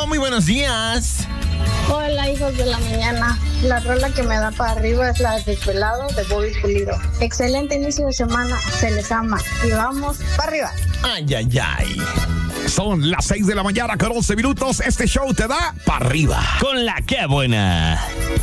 Bueno, muy buenos días. Hola, hijos de la mañana. La rola que me da para arriba es la de Desvelado de Bobby Pulido. Excelente inicio de semana, se les ama. Y vamos para arriba. Ay, ay, ay. Son las 6 de la mañana con 11 minutos. Este show te da para arriba. Con la que buena.